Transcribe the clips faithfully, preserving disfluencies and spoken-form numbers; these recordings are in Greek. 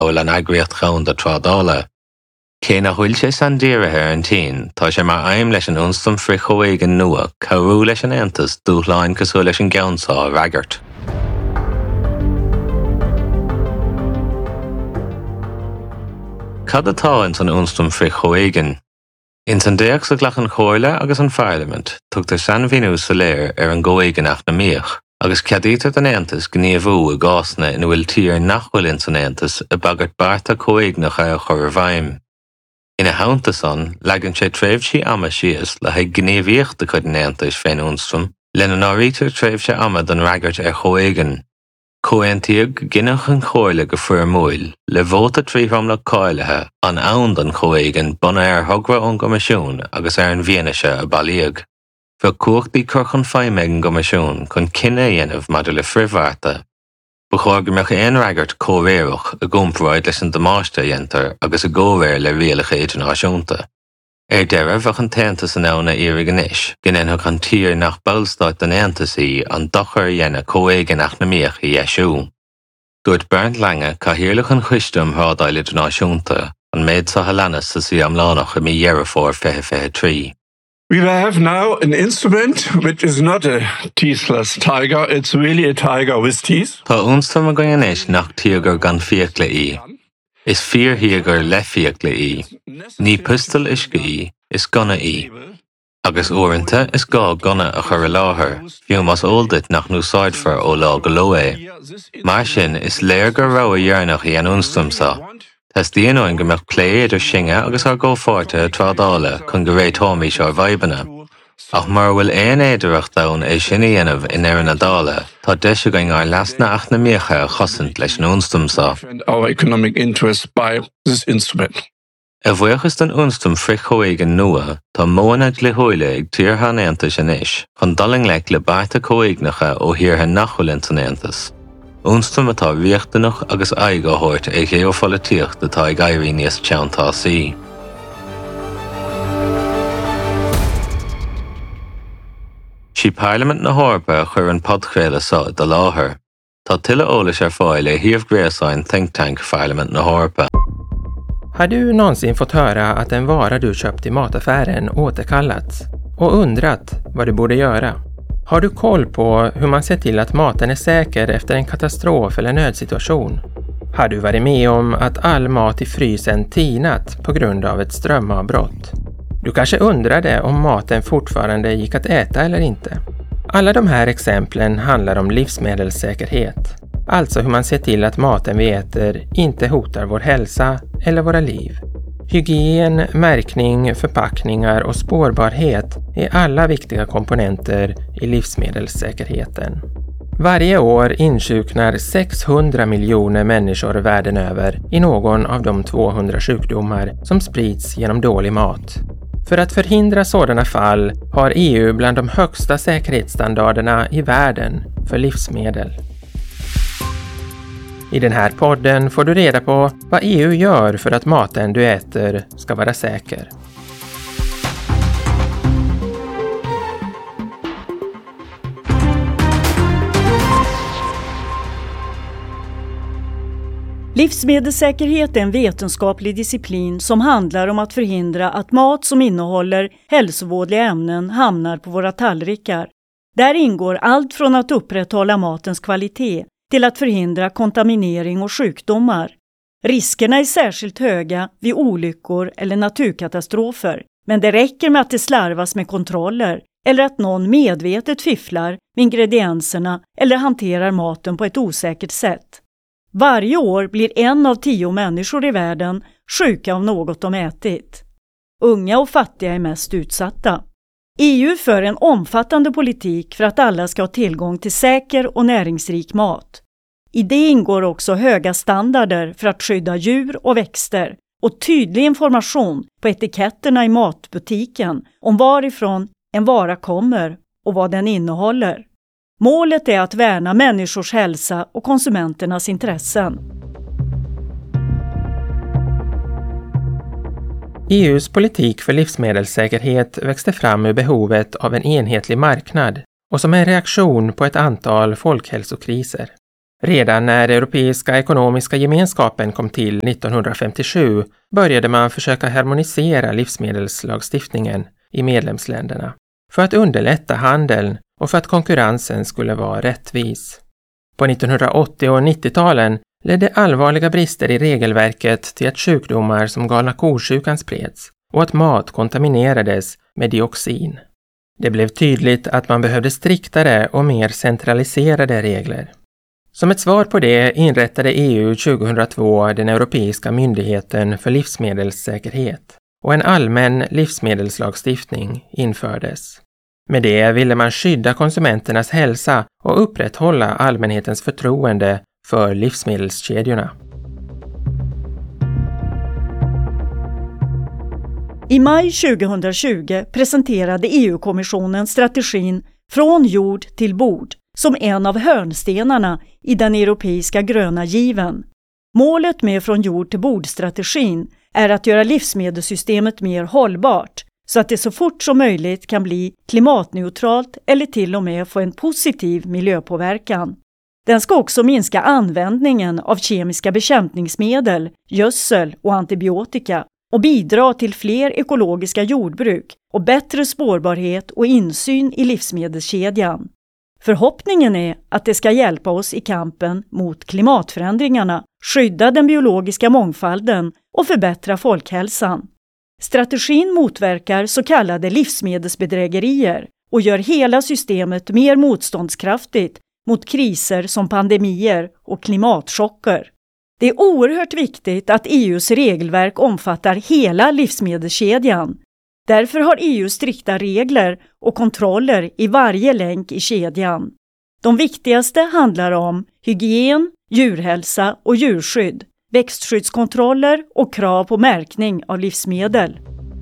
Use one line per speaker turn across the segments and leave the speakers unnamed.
ó le agriocht chaun de trádála. Cé na hhuiil sé san díirithe an tain, tá sé mar aim leis an unstum fri chomhéigean nua, cabhrú leis an Aontas dúshláin cosú leis an gceannsá ragart. Cad atá in san unstum fri chomhéigean? In san déag sa ghlachan chóirle agus an Parliament, tugtar Sean Vinú sa léir ar an ggóigeanach na míoch, agus ceadítear an Aontas gníomhú a gásna in bhfuil tír nachhfuil in san Aontas a bagart barta chomhéigeanach a chur bhaim. Ina haunta san, legan sé tréimh sí ama síos le haid gníomhíocht de chud an Aontas féin unstum, lena nárítear tréimh sé ama don ragart ar chomhéigean. Comhaontaíodh ginneach an chóirle go fuair múil, le bhóta tríomhramla cáilethe an ann don chomhéigean buna ar thugra ón gcoimisiún agus ar an bhíanaise a bailíoch. Bheadh cuachtaí curchan feidhmeid an gcoimisiún chun cinenne dhéanamh maidir le frithbharta. Ba chóir go mbeadh aon ragart cómhéireach a gcompráid leis an damáiste dhéantar agus a ggómhéir le rialacha idirnáisiúnta. Er deireadh bheadh an taonta san anna iarraig anois, gnéanach an tír nach ballstáit an Aontasaí an dochar dhéanana chomhéigeanach na míoch i dheisú. Dúirt Bernd Lange cathaoirleach an chuistim thrádáil idirnáisiúnta an méid sa halanas sa sí amlánach i mí dhearafór feithe feithe trí.
We have now an instrument which is not a teethless tiger, it's really a tiger with teeth.
Tá únstum a gcuin anois nach tíogar gan fiacla í. Is fíorthaíogar le fiacla í. Ní pustal isce í, is gona í. Agus uaireanta is gá gona a chur láthair, fiú mas óldait nach núsáidfar ó lá go ló é. Mar sin is léir gur rá a dhearnach í an únstumsa. Tás díonóin go mbeadh clé idir singe agus ar ggófáirte a trádála chun go réit tóimí seo bhaibhena. Ach mar bhfuil éon éidireacht dán é sin dhéanamh in ar na dála, tá deise going ar lasna ach na míocha a chosint leis an únstumsa.
Our economic interest by this instrument.
A bhuiachas den únstum fri chomhéigean nua, tá móna glithúile ag tíortha an Aontas anois, chun daling le le barta chomhéigneacha ó thiortha nachhfuil in san Aontas. Únstum atá riachtanach agus aigáthirt ag gheopolitíocht atá ag éirí níos teantásaí. Sí Parliament na Hórpa chur an podcréile sa de láthair. Tá tuilleadh eolais ar fáil é Thaobh-Gréasáin think tank Parliament na Hórpa.
Har du någonsin fått höra att en vara du köpt i mataffären återkallats och undrat vad du borde göra? Har du koll på hur man ser till att maten är säker efter en katastrof eller nödsituation? Har du varit med om att all mat i frysen tinat på grund av ett strömavbrott? Du kanske undrade om maten fortfarande gick att äta eller inte. Alla de här exemplen handlar om livsmedelssäkerhet. Alltså hur man ser till att maten vi äter inte hotar vår hälsa eller våra liv. Hygien, märkning, förpackningar och spårbarhet är alla viktiga komponenter i livsmedelssäkerheten. Varje år insjuknar sexhundra miljoner människor världen över i någon av de tvåhundra sjukdomar som sprids genom dålig mat. För att förhindra sådana fall har E U bland de högsta säkerhetsstandarderna i världen för livsmedel. I den här podden får du reda på vad E U gör för att maten du äter ska vara säker.
Livsmedelssäkerhet är en vetenskaplig disciplin som handlar om att förhindra att mat som innehåller hälsovådliga ämnen hamnar på våra tallrikar. Där ingår allt från att upprätthålla matens kvalitet till att förhindra kontaminering och sjukdomar. Riskerna är särskilt höga vid olyckor eller naturkatastrofer, men det räcker med att det slarvas med kontroller eller att någon medvetet fifflar med ingredienserna eller hanterar maten på ett osäkert sätt. Varje år blir en av tio människor i världen sjuka av något de ätit. Unga och fattiga är mest utsatta. E U för en omfattande politik för att alla ska ha tillgång till säker och näringsrik mat. I det ingår också höga standarder för att skydda djur och växter och tydlig information på etiketterna i matbutiken om varifrån en vara kommer och vad den innehåller. Målet är att värna människors hälsa och konsumenternas intressen.
E U:s politik för livsmedelssäkerhet växte fram ur behovet av en enhetlig marknad och som en reaktion på ett antal folkhälsokriser. Redan när Europeiska ekonomiska gemenskapen kom till nittonhundrafemtiosju började man försöka harmonisera livsmedelslagstiftningen i medlemsländerna för att underlätta handeln och för att konkurrensen skulle vara rättvis. På nittonhundraåttio- och nittio-talen ledde allvarliga brister i regelverket till att sjukdomar som galna ko-sjukan spreds och att mat kontaminerades med dioxin. Det blev tydligt att man behövde striktare och mer centraliserade regler. Som ett svar på det inrättade E U tjugohundratvå den Europeiska myndigheten för livsmedelssäkerhet och en allmän livsmedelslagstiftning infördes. Med det ville man skydda konsumenternas hälsa och upprätthålla allmänhetens förtroende för livsmedelskedjorna.
I maj tjugohundratjugo presenterade E U-kommissionen strategin Från jord till bord som en av hörnstenarna i den europeiska gröna given. Målet med Från jord till bord-strategin är att göra livsmedelssystemet mer hållbart så att det så fort som möjligt kan bli klimatneutralt eller till och med få en positiv miljöpåverkan. Den ska också minska användningen av kemiska bekämpningsmedel, gödsel och antibiotika och bidra till fler ekologiska jordbruk och bättre spårbarhet och insyn i livsmedelskedjan. Förhoppningen är att det ska hjälpa oss i kampen mot klimatförändringarna, skydda den biologiska mångfalden och förbättra folkhälsan. Strategin motverkar så kallade livsmedelsbedrägerier och gör hela systemet mer motståndskraftigt mot kriser som pandemier och klimatchocker. Det är oerhört viktigt att E U:s regelverk omfattar hela livsmedelskedjan. Därför har E U strikta regler och kontroller i varje länk i kedjan. De viktigaste handlar om hygien, djurhälsa och djurskydd, växtskyddskontroller och krav på märkning av livsmedel.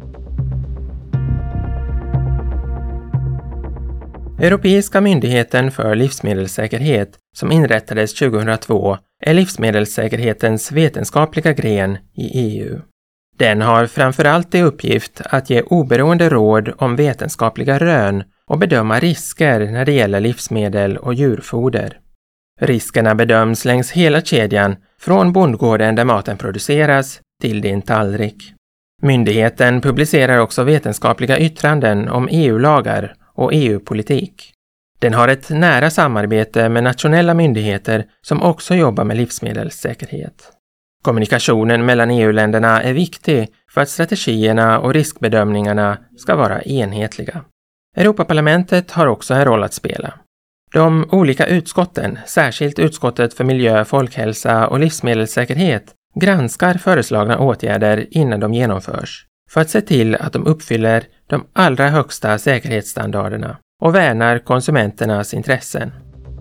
Europeiska myndigheten för livsmedelssäkerhet som inrättades tjugohundratvå är livsmedelssäkerhetens vetenskapliga gren i E U. Den har framförallt i uppgift att ge oberoende råd om vetenskapliga rön och bedöma risker när det gäller livsmedel och djurfoder. Riskerna bedöms längs hela kedjan från bondgården där maten produceras till din tallrik. Myndigheten publicerar också vetenskapliga yttranden om E U-lagar och E U-politik. Den har ett nära samarbete med nationella myndigheter som också jobbar med livsmedelssäkerhet. Kommunikationen mellan E U-länderna är viktig för att strategierna och riskbedömningarna ska vara enhetliga. Europaparlamentet har också en roll att spela. De olika utskotten, särskilt utskottet för miljö, folkhälsa och livsmedelssäkerhet, granskar föreslagna åtgärder innan de genomförs för att se till att de uppfyller de allra högsta säkerhetsstandarderna och värnar konsumenternas intressen.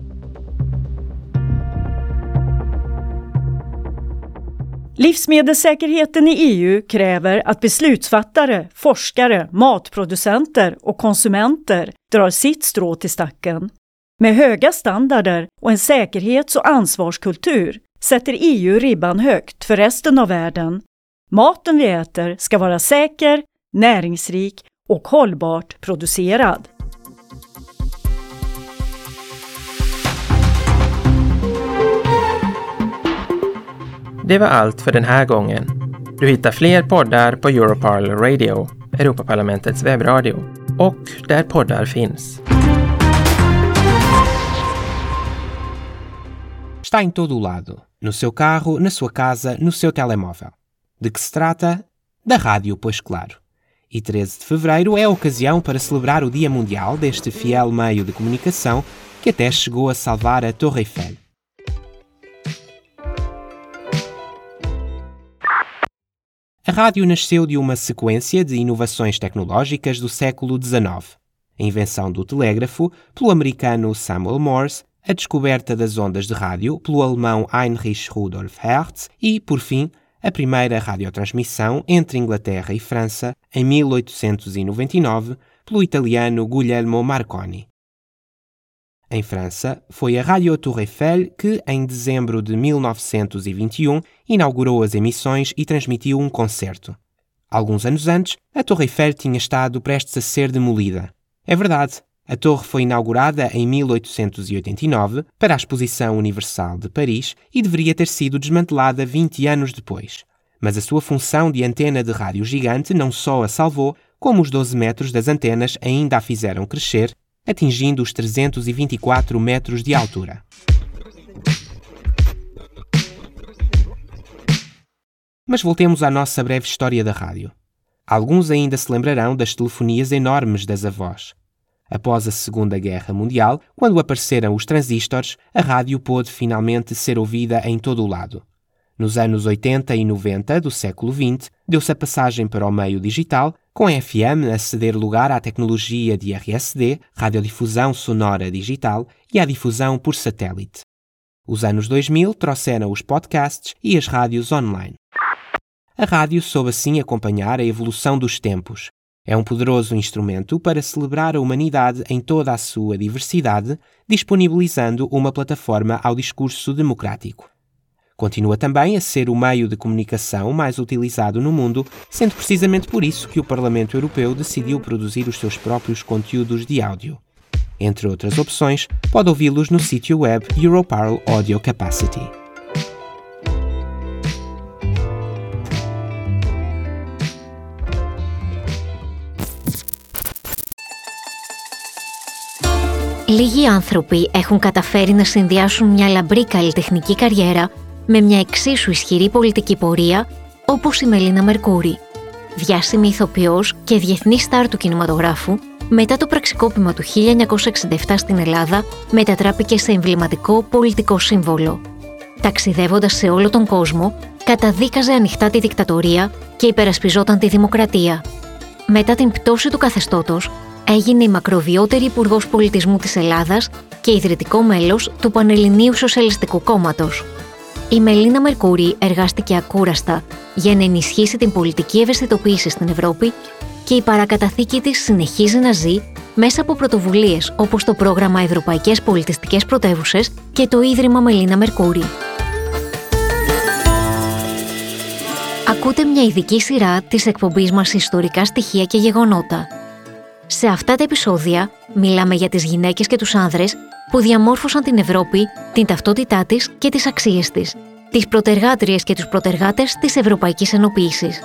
Livsmedelssäkerheten i E U kräver att beslutsfattare, forskare, matproducenter och konsumenter drar sitt strå till stacken. Med höga standarder och en säkerhets- och ansvarskultur sätter E U ribban högt för resten av världen. Maten vi äter ska vara säker, näringsrik och hållbart producerad.
Det var allt för den här gången. Du hittar fler poddar på Europarl Radio, Europaparlamentets webbradio, och där poddar finns.
Está em todo o lado, no seu carro, na sua casa, no seu telemóvel. De que se trata? Da rádio, pois claro. E treze de fevereiro é a ocasião para celebrar o Dia Mundial deste fiel meio de comunicação que até chegou a salvar a Torre Eiffel. A rádio nasceu de uma sequência de inovações tecnológicas do século dezenove. A invenção do telégrafo pelo americano Samuel Morse, a descoberta das ondas de rádio pelo alemão Heinrich Rudolf Hertz e, por fim, a primeira radiotransmissão entre Inglaterra e França em mil oitocentos e noventa e nove pelo italiano Guglielmo Marconi. Em França, foi a Rádio Tour Eiffel que, em dezembro de mil novecentos e vinte e um, inaugurou as emissões e transmitiu um concerto. Alguns anos antes, a Torre Eiffel tinha estado prestes a ser demolida. É verdade, A torre foi inaugurada em mil oitocentos e oitenta e nove para a Exposição Universal de Paris e deveria ter sido desmantelada vinte anos depois. Mas a sua função de antena de rádio gigante não só a salvou, como os doze metros das antenas ainda a fizeram crescer, atingindo os trezentos e vinte e quatro metros de altura. Mas voltemos à nossa breve história da rádio. Alguns ainda se lembrarão das telefonias enormes das avós. Após a Segunda Guerra Mundial, quando apareceram os transistores, a rádio pôde finalmente ser ouvida em todo o lado. Nos anos oitenta e noventa do século vinte, deu-se a passagem para o meio digital, com a F M a ceder lugar à tecnologia de R S D, radiodifusão sonora digital, e à difusão por satélite. Os anos dois mil trouxeram os podcasts e as rádios online. A rádio soube assim acompanhar a evolução dos tempos. É um poderoso instrumento para celebrar a humanidade em toda a sua diversidade, disponibilizando uma plataforma ao discurso democrático. Continua também a ser o meio de comunicação mais utilizado no mundo, sendo precisamente por isso que o Parlamento Europeu decidiu produzir os seus próprios conteúdos de áudio. Entre outras opções, pode ouvi-los no sítio web Europarl Audio Capacity.
Λίγοι άνθρωποι έχουν καταφέρει να συνδυάσουν μια λαμπρή καλλιτεχνική καριέρα με μια εξίσου ισχυρή πολιτική πορεία, όπως η Μελίνα Μερκούρη, διάσημη ηθοποιός και διεθνή στάρ του κινηματογράφου. Μετά το πραξικόπημα του χίλια εννιακόσια εξήντα επτά στην Ελλάδα, μετατράπηκε σε εμβληματικό πολιτικό σύμβολο. Ταξιδεύοντας σε όλο τον κόσμο, καταδίκαζε ανοιχτά τη δικτατορία και υπερασπιζόταν τη δημοκρατία. Μετά την πτώση του καθεστώτος, έγινε η μακροβιότερη υπουργός πολιτισμού της Ελλάδας και ιδρυτικό μέλος του Πανελληνίου Σοσιαλιστικού Κόμματος. Η Μελίνα Μερκούρη εργάστηκε ακούραστα για να ενισχύσει την πολιτική ευαισθητοποίηση στην Ευρώπη και η παρακαταθήκη της συνεχίζει να ζει μέσα από πρωτοβουλίες όπως το πρόγραμμα Ευρωπαϊκές Πολιτιστικές Πρωτεύουσες και το Ίδρυμα Μελίνα Μερκούρη. Ακούτε μια ειδική σειρά της εκπομπής μας Ιστορικά Στοιχεία και Γεγονότα. Σε αυτά τα επεισόδια μιλάμε για τις γυναίκες και τους άνδρες που διαμόρφωσαν την Ευρώπη, την ταυτότητά της και τις αξίες της, τις προτεργάτριες και τους προτεργάτες της Ευρωπαϊκής Ενοποίησης.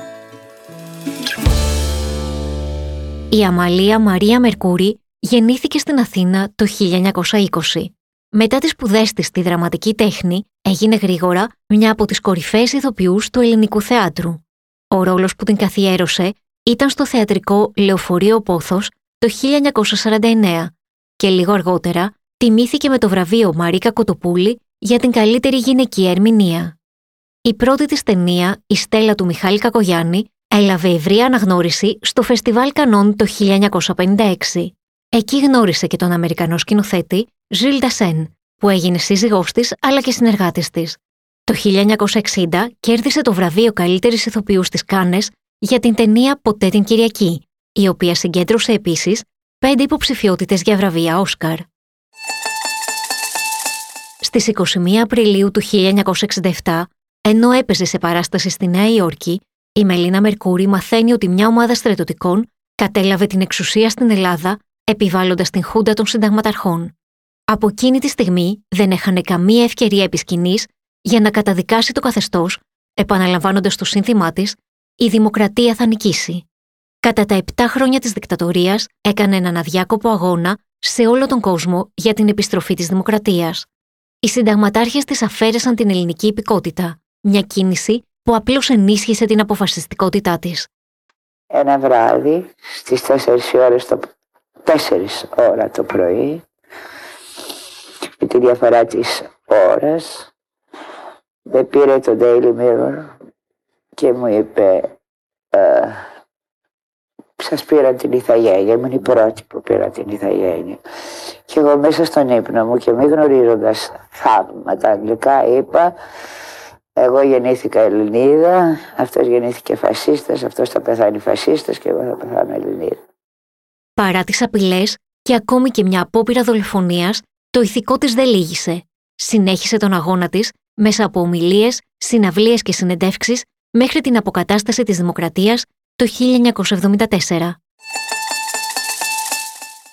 Η Αμαλία Μαρία Μερκούρη γεννήθηκε στην Αθήνα το χίλια εννιακόσια είκοσι. Μετά τις σπουδές της στη δραματική τέχνη, έγινε γρήγορα μια από τις κορυφαίες ηθοποιούς του ελληνικού θεάτρου. Ο ρόλος που την καθιέρωσε ήταν στο θεατρικό Λεωφορείο Πόθος το χίλια εννιακόσια σαράντα εννέα και λίγο αργότερα τιμήθηκε με το βραβείο Μαρίκα Κοτοπούλη για την καλύτερη γυναικεία ερμηνεία. Η πρώτη της ταινία, η Στέλλα του Μιχάλη Κακογιάννη, έλαβε ευρεία αναγνώριση στο Φεστιβάλ Κανών το χίλια εννιακόσια πενήντα έξι. Εκεί γνώρισε και τον Αμερικανό σκηνοθέτη Ζιλ Ντασέν, που έγινε σύζυγός της αλλά και συνεργάτης της. Το χίλια εννιακόσια εξήντα κέρδισε το βραβείο καλύτερης ηθοποιού στις Κάνες για την ταινία «Ποτέ την Κυριακή», η οποία συγκέντρωσε επίσης πέντε υποψηφιότητες για βραβεία Όσκαρ. Στις είκοσι μία Απριλίου του χίλια εννιακόσια εξήντα επτά, ενώ έπαιζε σε παράσταση στη Νέα Υόρκη, η Μελίνα Μερκούρη μαθαίνει ότι μια ομάδα στρατιωτικών κατέλαβε την εξουσία στην Ελλάδα, επιβάλλοντας την Χούντα των Συνταγματαρχών. Από εκείνη τη στιγμή δεν έχανε καμία ευκαιρία επί σκηνής για να καταδικάσει το καθεστώς, επαναλαμβάνοντας το σύνθημά της «Η δημοκρατία θα νικήσει». Κατά τα επτά χρόνια της δικτατορίας έκανε έναν αδιάκοπο αγώνα σε όλο τον κόσμο για την επιστροφή της δημοκρατίας. Οι συνταγματάρχες της αφαίρεσαν την ελληνική υπηκότητα, μια κίνηση που απλώς ενίσχυσε την αποφασιστικότητά της.
Ένα βράδυ στις τέσσερις ώρες το, τέσσερις ώρα το πρωί, με τη διαφορά της ώρας, με πήρε το Daily Mirror και μου είπε ε, σας πήρα την ηθαγένεια, ήμουν η πρώτη που πήρα την ηθαγένεια. Και εγώ μέσα στον ύπνο μου και μη γνωρίζοντας θαύμα τα αγγλικά είπα εγώ γεννήθηκα Ελληνίδα, αυτός γεννήθηκε φασίστας, αυτός θα πεθάνει φασίστας και εγώ θα πεθάνω Ελληνίδα.
Παρά τις απειλές και ακόμη και μια απόπειρα δολοφονίας, το ηθικό της δεν λύγησε. Συνέχισε τον αγώνα της μέσα από ομιλίες, συναυλίες και συνεντεύξεις μέχρι την αποκατάσταση της δημοκρατίας το χίλια εννιακόσια εβδομήντα τέσσερα.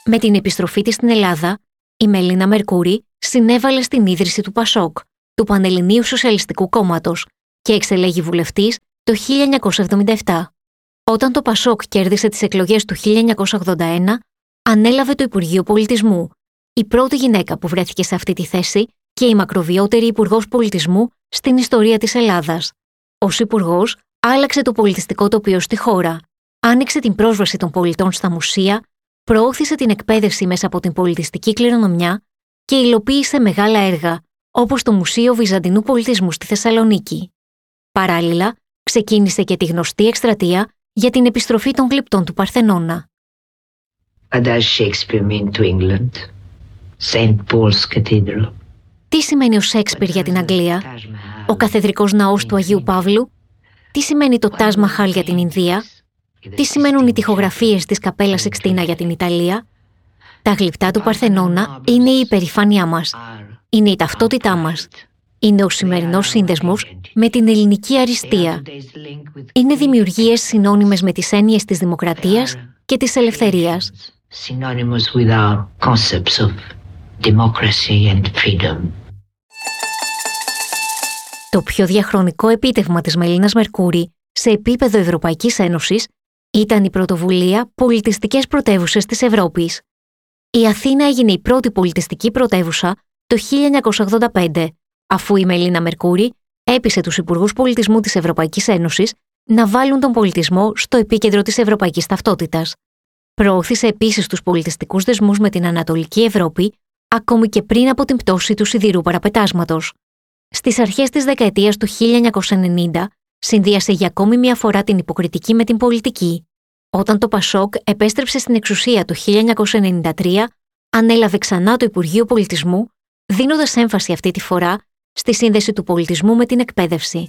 Με την επιστροφή της στην Ελλάδα, η Μελίνα Μερκούρη συνέβαλε στην ίδρυση του ΠΑΣΟΚ, του Πανελληνίου Σοσιαλιστικού Κόμματος, και εξελέγη βουλευτής το χίλια εννιακόσια εβδομήντα επτά. Όταν το ΠΑΣΟΚ κέρδισε τις εκλογές του χίλια εννιακόσια ογδόντα ένα, ανέλαβε το Υπουργείο Πολιτισμού, η πρώτη γυναίκα που βρέθηκε σε αυτή τη θέση και η μακροβιότερη υπουργός πολιτισμού στην ιστορία της Ελλάδας. Ως υπουργός, άλλαξε το πολιτιστικό τοπίο στη χώρα, άνοιξε την πρόσβαση των πολιτών στα μουσεία, προώθησε την εκπαίδευση μέσα από την πολιτιστική κληρονομιά και υλοποίησε μεγάλα έργα, όπως το Μουσείο Βυζαντινού Πολιτισμού στη Θεσσαλονίκη. Παράλληλα, ξεκίνησε και τη γνωστή εκστρατεία για την επιστροφή των γλυπτών του Παρθενώνα.
What does Shakespeare mean to England? Saint Paul's Cathedral.
Τι σημαίνει ο Σέξπιρ για την Αγγλία, ο καθεδρικός ναός του Αγίου Παύλου, τι σημαίνει το Τάζ Μαχάλ για την Ινδία, τι σημαίνουν οι τοιχογραφίες της Καπέλα Σικστίνα για την Ιταλία. Τα γλυπτά του Παρθενώνα είναι η υπερηφάνειά μας, είναι η ταυτότητά μας, είναι ο σημερινός σύνδεσμος με την ελληνική αριστεία. Είναι δημιουργίες συνώνυμες με τις έννοιες της δημοκρατίας και της ελευθερίας. Το πιο διαχρονικό επίτευγμα της Μελίνας Μερκούρη σε επίπεδο Ευρωπαϊκής Ένωσης ήταν η πρωτοβουλία «Πολιτιστικές πρωτεύουσες της Ευρώπης». Η Αθήνα έγινε η πρώτη πολιτιστική πρωτεύουσα το χίλια εννιακόσια ογδόντα πέντε, αφού η Μελίνα Μερκούρη έπεισε τους υπουργούς πολιτισμού της Ευρωπαϊκής Ένωσης να βάλουν τον πολιτισμό στο επίκεντρο της ευρωπαϊκής ταυτότητας. Προώθησε επίσης τους πολιτιστικούς δεσμούς με την Ανατολική Ευρώπη, ακόμη και πριν από την πτώση του σιδηρού παραπετάσματος. Στις αρχές της δεκαετίας του χίλια εννιακόσια ενενήντα, συνδύασε για ακόμη μια φορά την υποκριτική με την πολιτική. Όταν το ΠΑΣΟΚ επέστρεψε στην εξουσία το χίλια εννιακόσια ενενήντα τρία, ανέλαβε ξανά το Υπουργείο Πολιτισμού, δίνοντας έμφαση αυτή τη φορά στη σύνδεση του πολιτισμού με την εκπαίδευση.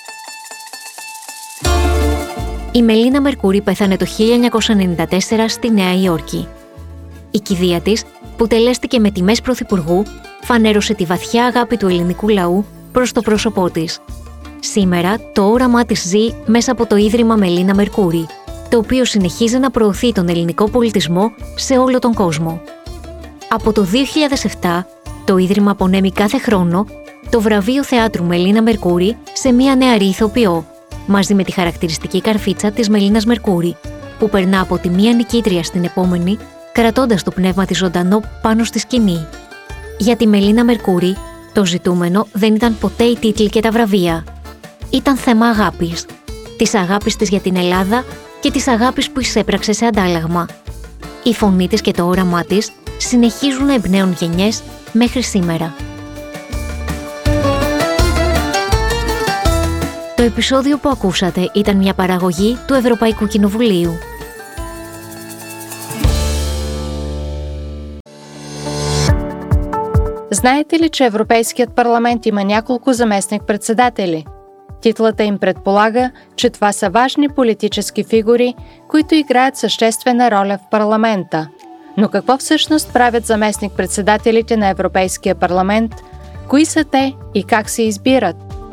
Η Μελίνα Μερκούρη πέθανε το χίλια εννιακόσια ενενήντα τέσσερα στη Νέα Υόρκη. Η κηδεία της, που τελέστηκε με τιμές πρωθυπουργού, φανέρωσε τη βαθιά αγάπη του ελληνικού λαού προς το πρόσωπό της. Σήμερα το όραμά της ζει μέσα από το Ίδρυμα Μελίνα Μερκούρη, το οποίο συνεχίζει να προωθεί τον ελληνικό πολιτισμό σε όλο τον κόσμο. Από το δύο χιλιάδες επτά, το Ίδρυμα απονέμει κάθε χρόνο το βραβείο θεάτρου Μελίνα Μερκούρη σε μια νεαρή ηθοποιό, μαζί με τη χαρακτηριστική καρφίτσα της Μελίνας Μερκούρη, που περνά από τη μία νικήτρια στην επόμενη, κρατώντας το πνεύμα της ζωντανό πάνω στη σκηνή. Για τη Μελίνα Μερκούρη, το ζητούμενο δεν ήταν ποτέ οι τίτλοι και τα βραβεία. Ήταν θέμα αγάπης. Της αγάπης της για την Ελλάδα και της αγάπης που εισέπραξε σε αντάλλαγμα. Η φωνή της και το όραμά της συνεχίζουν να εμπνέουν γενιές μέχρι σήμερα. Το επεισόδιο που ακούσατε ήταν μια παραγωγή του Ευρωπαϊκού Κοινοβουλίου.
Знаете ли, че Европейският парламент има няколко заместник-председатели? Титлата им предполага, че това са важни политически фигури, които играят съществена роля в парламента. Но какво всъщност правят заместник-председателите на Европейския парламент? Кои са те и как се избират?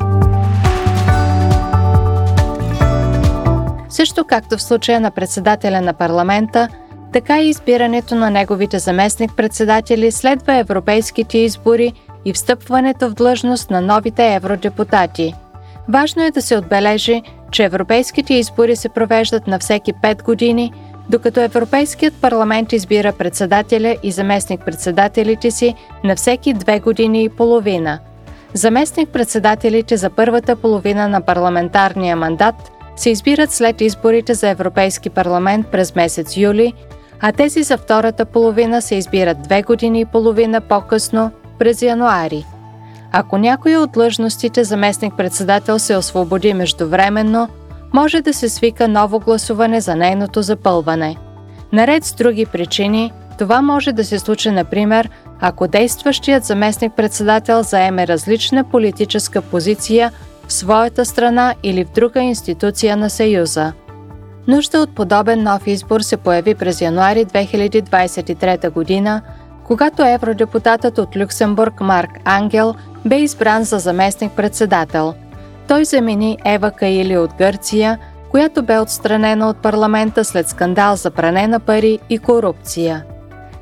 Също както в случая на председателя на парламента, така и избирането на неговите заместник-председатели следва европейските избори и встъпването в длъжност на новите евродепутати. Важно е да се отбележи, че европейските избори се провеждат на всеки пет години, докато Европейският парламент избира председателя и заместник-председателите си на всеки две години и половина. Заместник-председателите за първата половина на парламентарния мандат се избират след изборите за Европейски парламент през месец юли, а тези за втората половина се избират две години и половина по-късно, през януари. Ако някоя от длъжностите заместник-председател се освободи междувременно, може да се свика ново гласуване за нейното запълване. Наред с други причини, това може да се случи, например, ако действащият заместник-председател заеме различна политическа позиция в своята страна или в друга институция на Съюза. Нужда от подобен нов избор се появи през януари две хиляди двадесет и трета година, когато евродепутатът от Люксембург Марк Ангел бе избран за заместник-председател. Той замени Ева Каили от Гърция, която бе отстранена от парламента след скандал за пране на пари и корупция.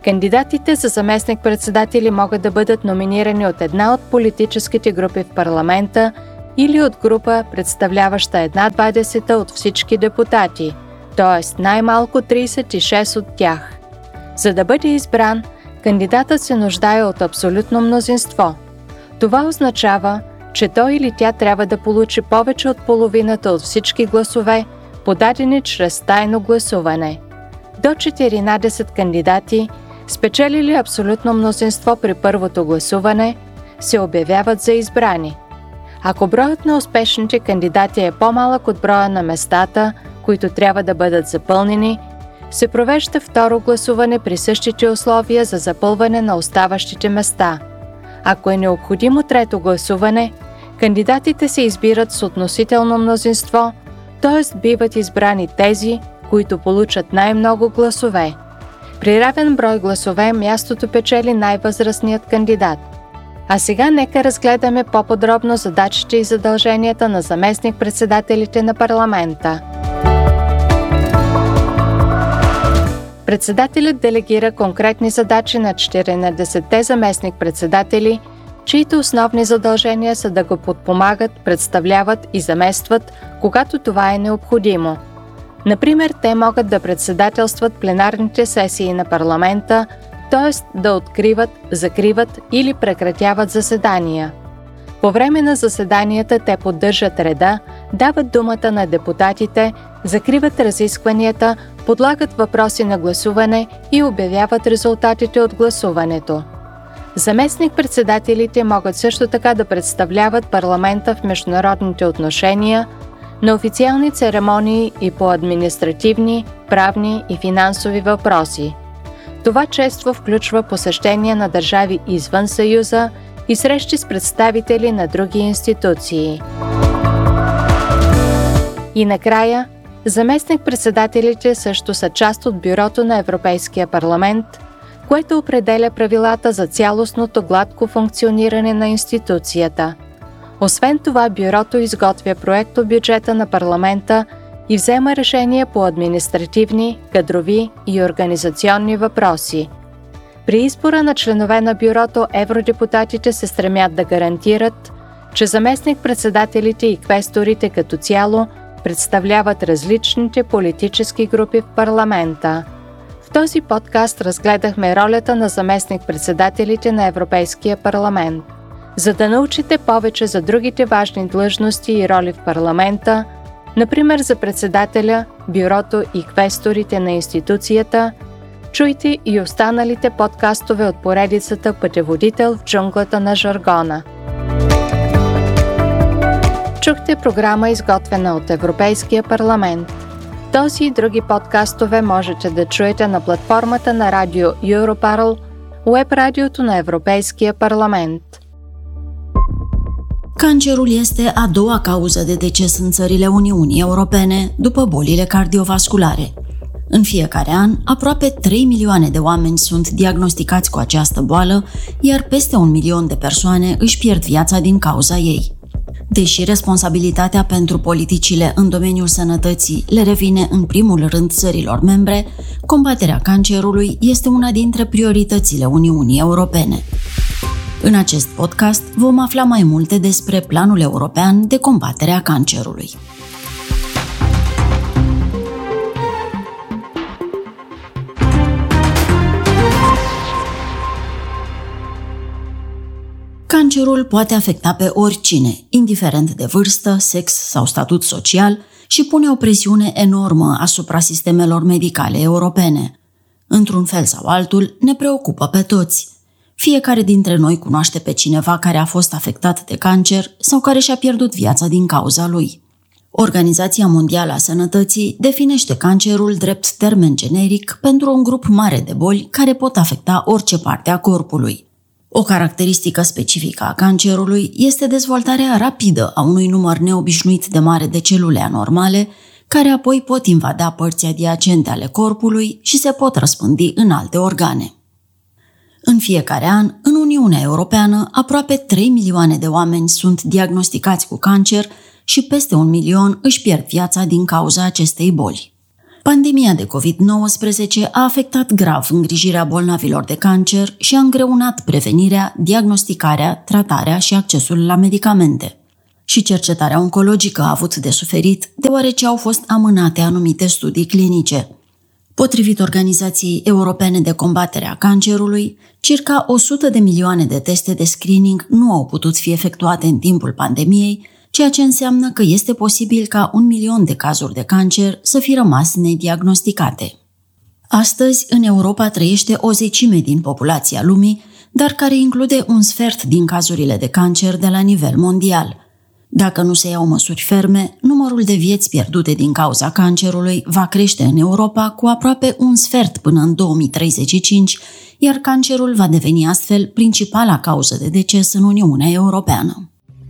Кандидатите за заместник-председатели могат да бъдат номинирани от една от политическите групи в парламента или от група, представляваща една двадесета от всички депутати, т.е. най-малко тридесет и шест от тях. За да бъде избран, кандидатът се нуждае от абсолютно мнозинство. Това означава, че той или тя трябва да получи повече от половината от всички гласове, подадени чрез тайно гласуване. До четиринадесет кандидати, спечелили абсолютно мнозинство при първото гласуване, се обявяват за избрани. Ако броят на успешните кандидати е по-малък от броя на местата, които трябва да бъдат запълнени, се провежда второ гласуване при същите условия за запълване на оставащите места. Ако е необходимо трето гласуване, кандидатите се избират с относително мнозинство, т.е. биват избрани тези, които получат най-много гласове. При равен брой гласове мястото печели най-възрастният кандидат. А сега нека разгледаме по-подробно задачите и задълженията на заместник-председателите на парламента. Председателят делегира конкретни задачи на четиринадесетте заместник-председатели, чието основни задължения са да го подпомагат, представляват и заместват, когато това е необходимо. Например, те могат да председателстват пленарните сесии на парламента, т.е. да откриват, закриват или прекратяват заседания. По време на заседанията те поддържат реда, дават думата на депутатите, закриват разискванията, подлагат въпроси на гласуване и обявяват резултатите от гласуването. Заместник-председателите могат също така да представляват парламента в международните отношения, на официални церемонии и по административни, правни и финансови въпроси. Това често включва посещения на държави извън Съюза и срещи с представители на други институции. И накрая, заместник-председателите също са част от Бюрото на Европейския парламент, което определя правилата за цялостното гладко функциониране на институцията. Освен това, Бюрото изготвя проекто бюджета на парламента и взема решения по административни, кадрови и организационни въпроси. При избора на членове на Бюрото, евродепутатите се стремят да гарантират, че заместник-председателите и квесторите като цяло представляват различните политически групи в парламента. В този подкаст разгледахме ролята на заместник-председателите на Европейския парламент. За да научите повече за другите важни длъжности и роли в парламента, например за председателя, бюрото и квесторите на институцията, чуйте и останалите подкастове от поредицата Пътеводител в джунглата на жаргона. Чухте програма, изготвена от Европейския парламент. Този и други подкастове можете да чуете на платформата на радио Europarl, уеб-радиото на Европейския парламент.
Cancerul este a doua cauză de deces în țările Uniunii Europene, după bolile cardiovasculare. În fiecare an, aproape trei milioane de oameni sunt diagnosticați cu această boală, iar peste un milion de persoane își pierd viața din cauza ei. Deși responsabilitatea pentru politicile în domeniul sănătății le revine în primul rând țărilor membre, combaterea cancerului este una dintre prioritățile Uniunii Europene. În acest podcast vom afla mai multe despre Planul European de combatere a cancerului. Cancerul poate afecta pe oricine, indiferent de vârstă, sex sau statut social, și pune o presiune enormă asupra sistemelor medicale europene. Într-un fel sau altul, ne preocupă pe toți. Fiecare dintre noi cunoaște pe cineva care a fost afectat de cancer sau care și-a pierdut viața din cauza lui. Organizația Mondială a Sănătății definește cancerul drept termen generic pentru un grup mare de boli care pot afecta orice parte a corpului. O caracteristică specifică a cancerului este dezvoltarea rapidă a unui număr neobișnuit de mare de celule anormale, care apoi pot invada părți adiacente ale corpului și se pot răspândi în alte organe. În fiecare an, în Uniunea Europeană, aproape trei milioane de oameni sunt diagnosticați cu cancer și peste un milion își pierd viața din cauza acestei boli. Pandemia de covid nouăsprezece a afectat grav îngrijirea bolnavilor de cancer și a îngreunat prevenirea, diagnosticarea, tratarea și accesul la medicamente. Și cercetarea oncologică a avut de suferit, deoarece au fost amânate anumite studii clinice. Potrivit Organizației Europene de Combatere a Cancerului, circa o sută de milioane de teste de screening nu au putut fi efectuate în timpul pandemiei, ceea ce înseamnă că este posibil ca un milion de cazuri de cancer să fi rămas nediagnosticate. Astăzi, în Europa trăiește o zecime din populația lumii, dar care include un sfert din cazurile de cancer de la nivel mondial. Dacă nu se iau măsuri ferme, numărul de vieți pierdute din cauza cancerului va crește în Europa cu aproape un sfert până în două mii treizeci și cinci, iar cancerul va deveni astfel principala cauză de deces în Uniunea Europeană.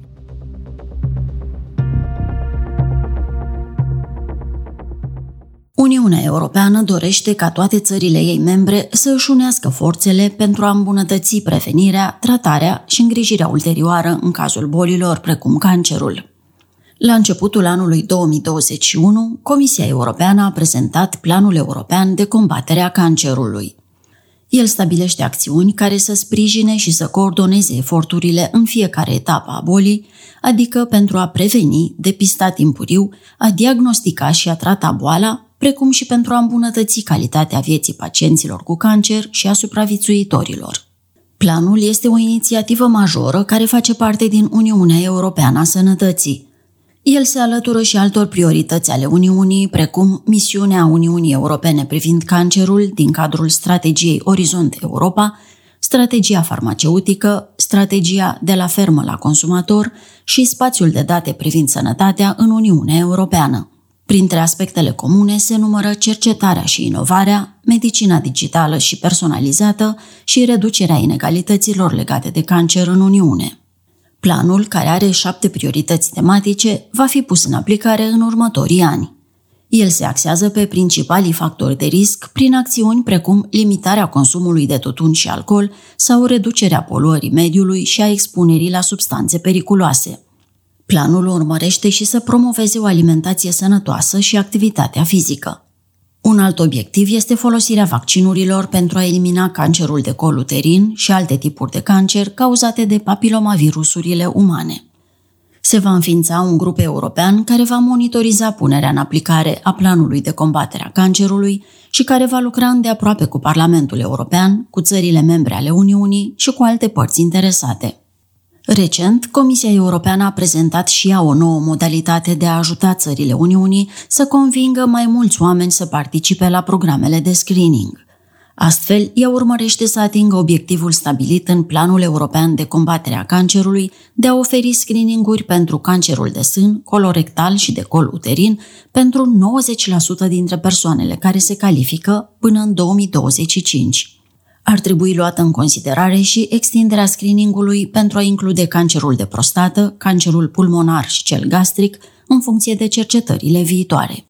Uniunea Europeană dorește ca toate țările ei membre să își unească forțele pentru a îmbunătăți prevenirea, tratarea și îngrijirea ulterioară în cazul bolilor precum cancerul. La începutul anului două mii douăzeci și unu, Comisia Europeană a prezentat Planul European de Combatere a Cancerului. El stabilește acțiuni care să sprijine și să coordoneze eforturile în fiecare etapă a bolii, adică pentru a preveni, depista timpuriu, a diagnostica și a trata boala, precum și pentru a îmbunătăți calitatea vieții pacienților cu cancer și a supraviețuitorilor. Planul este o inițiativă majoră care face parte din Uniunea Europeană a Sănătății. El se alătură și altor priorități ale Uniunii, precum misiunea Uniunii Europene privind cancerul din cadrul strategiei Orizont Europa, strategia farmaceutică, strategia de la fermă la consumator și spațiul de date privind sănătatea în Uniunea Europeană. Printre aspectele comune se numără cercetarea și inovarea, medicina digitală și personalizată și reducerea inegalităților legate de cancer în Uniune. Planul, care are șapte priorități tematice, va fi pus în aplicare în următorii ani. El se axează pe principalii factori de risc prin acțiuni precum limitarea consumului de tutun și alcool sau reducerea poluării mediului și a expunerii la substanțe periculoase. Planul urmărește și să promoveze o alimentație sănătoasă și activitatea fizică. Un alt obiectiv este folosirea vaccinurilor pentru a elimina cancerul de col uterin și alte tipuri de cancer cauzate de papilomavirusurile umane. Se va înființa un grup european care va monitoriza punerea în aplicare a planului de combatere a cancerului și care va lucra îndeaproape cu Parlamentul European, cu țările membre ale Uniunii și cu alte părți interesate. Recent, Comisia Europeană a prezentat și ea o nouă modalitate de a ajuta țările Uniunii să convingă mai mulți oameni să participe la programele de screening. Astfel, ea urmărește să atingă obiectivul stabilit în Planul European de Combatere a Cancerului de a oferi screening-uri pentru cancerul de sân, colorectal și de col uterin pentru nouăzeci la sută dintre persoanele care se califică până în două mii douăzeci și cinci. Ar trebui luată în considerare și extinderea screening-ului pentru a include cancerul de prostată, cancerul pulmonar și cel gastric, în funcție de cercetările viitoare.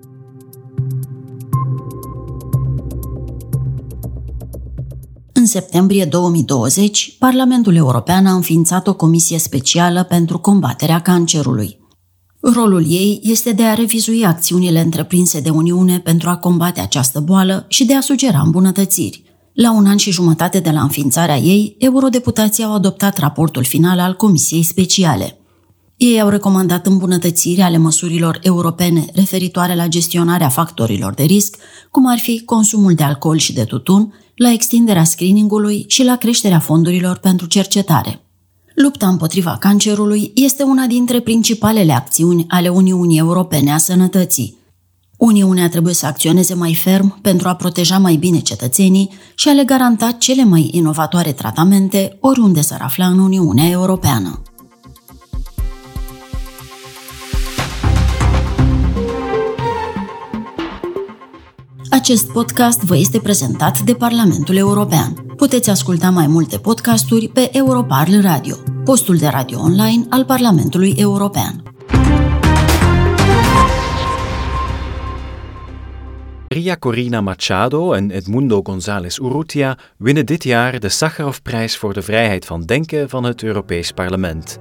În septembrie două mii douăzeci, Parlamentul European a înființat o comisie specială pentru combaterea cancerului. Rolul ei este de a revizui acțiunile întreprinse de Uniune pentru a combate această boală și de a sugera îmbunătățiri. La un an și jumătate de la înființarea ei, eurodeputații au adoptat raportul final al Comisiei Speciale. Ei au recomandat îmbunătățirea ale măsurilor europene referitoare la gestionarea factorilor de risc, cum ar fi consumul de alcool și de tutun, la extinderea screening-ului și la creșterea fondurilor pentru cercetare. Lupta împotriva cancerului este una dintre principalele acțiuni ale Uniunii Europene a Sănătății. Uniunea trebuie să acționeze mai ferm pentru a proteja mai bine cetățenii și a le garanta cele mai inovatoare tratamente oriunde s-ar afla în Uniunea Europeană. Acest podcast vă este prezentat de Parlamentul European. Puteți asculta mai multe podcasturi pe Europarl Radio, postul de radio online al Parlamentului European.
Maria Corina Machado en Edmundo González Urrutia winnen dit jaar de Sakharov-prijs voor de vrijheid van denken van het Europees Parlement.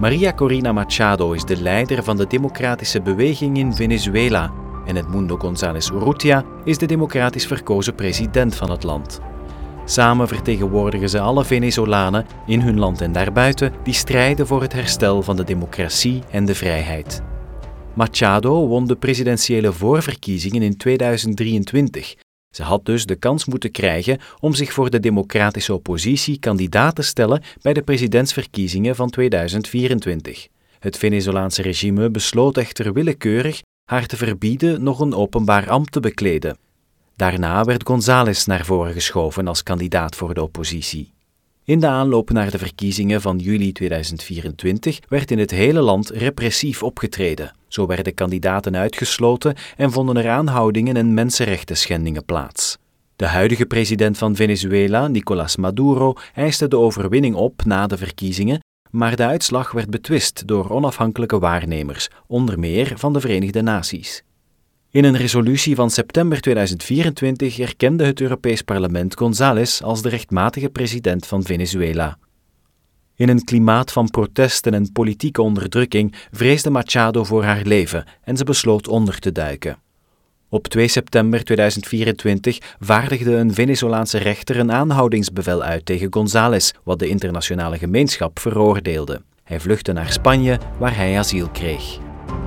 Maria Corina Machado is de leider van de democratische beweging in Venezuela en Edmundo González Urrutia is de democratisch verkozen president van het land. Samen vertegenwoordigen ze alle Venezolanen in hun land en daarbuiten die strijden voor het herstel van de democratie en de vrijheid. Machado won de presidentiële voorverkiezingen in tweeduizend drieëntwintig. Ze had dus de kans moeten krijgen om zich voor de democratische oppositie kandidaat te stellen bij de presidentsverkiezingen van tweeduizend vierentwintig. Het Venezolaanse regime besloot echter willekeurig haar te verbieden nog een openbaar ambt te bekleden. Daarna werd González naar voren geschoven als kandidaat voor de oppositie. In de aanloop naar de verkiezingen van juli tweeduizend vierentwintig werd in het hele land repressief opgetreden. Zo werden kandidaten uitgesloten en vonden er aanhoudingen en mensenrechtenschendingen plaats. De huidige president van Venezuela, Nicolás Maduro, eiste de overwinning op na de verkiezingen, maar de uitslag werd betwist door onafhankelijke waarnemers, onder meer van de Verenigde Naties. In een resolutie van september tweeduizend vierentwintig erkende het Europees Parlement González als de rechtmatige president van Venezuela. In een klimaat van protesten en politieke onderdrukking vreesde Machado voor haar leven en ze besloot onder te duiken. Op twee september tweeduizend vierentwintig vaardigde een Venezolaanse rechter een aanhoudingsbevel uit tegen González, wat de internationale gemeenschap veroordeelde. Hij vluchtte naar Spanje, waar hij asiel kreeg.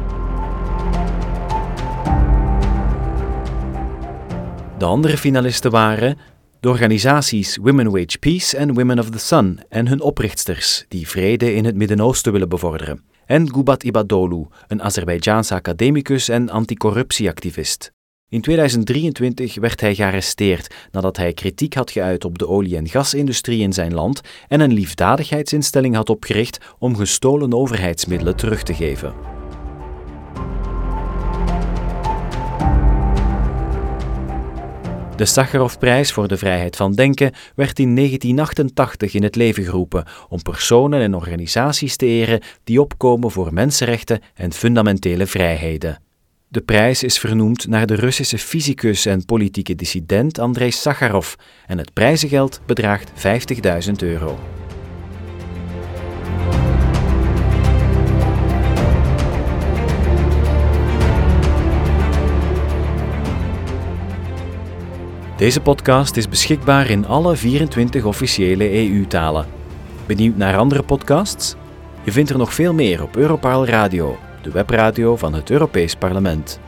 De andere finalisten waren de organisaties Women Wage Peace en Women of the Sun en hun oprichters, die vrede in het Midden-Oosten willen bevorderen, en Gubat Ibadolu, een Azerbeidzjaanse academicus en anticorruptieactivist. In tweeduizend drieëntwintig werd hij gearresteerd nadat hij kritiek had geuit op de olie- en gasindustrie in zijn land en een liefdadigheidsinstelling had opgericht om gestolen overheidsmiddelen terug te geven. De Sakharovprijs voor de vrijheid van denken werd in negentien achtentachtig in het leven geroepen om personen en organisaties te eren die opkomen voor mensenrechten en fundamentele vrijheden. De prijs is vernoemd naar de Russische fysicus en politieke dissident Andrei Sakharov en het prijzengeld bedraagt vijftigduizend euro. Deze podcast is beschikbaar in alle vierentwintig officiële E U-talen. Benieuwd naar andere podcasts? Je vindt er nog veel meer op Europarl Radio, de webradio van het Europees Parlement.